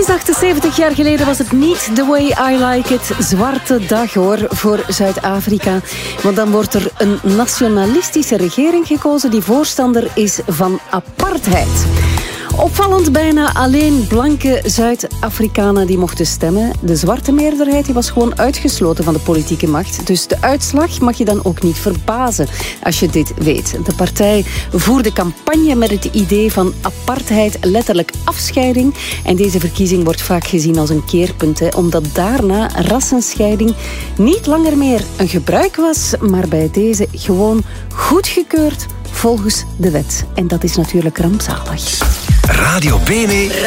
Precies 78 jaar geleden was het niet the way I like it. Zwarte dag hoor, voor Zuid-Afrika. Want dan wordt er een nationalistische regering gekozen die voorstander is van apartheid. Opvallend, bijna alleen blanke Zuid-Afrikanen die mochten stemmen. De zwarte meerderheid die was gewoon uitgesloten van de politieke macht. Dus de uitslag mag je dan ook niet verbazen als je dit weet. De partij voerde campagne met het idee van apartheid, letterlijk afscheiding. En deze verkiezing wordt vaak gezien als een keerpunt, omdat daarna rassenscheiding niet langer meer een gebruik was, maar bij deze gewoon goedgekeurd volgens de wet. En dat is natuurlijk rampzalig. Radio Bene